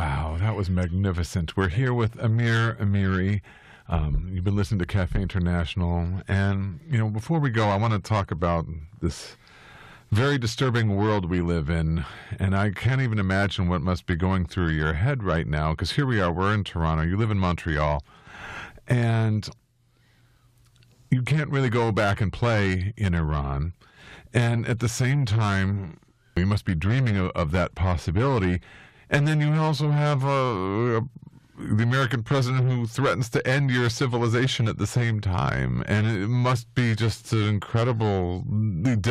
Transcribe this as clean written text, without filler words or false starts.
Wow, that was magnificent. We're here with Amir Amiri. You've been listening to Cafe International. And, before we go, I want to talk about this very disturbing world we live in. And I can't even imagine what must be going through your head right now, because here we are, we're in Toronto, you live in Montreal, and you can't really go back and play in Iran. And at the same time, you must be dreaming of that possibility. And then you also have the American president who threatens to end your civilization at the same time. And it must be just an incredibly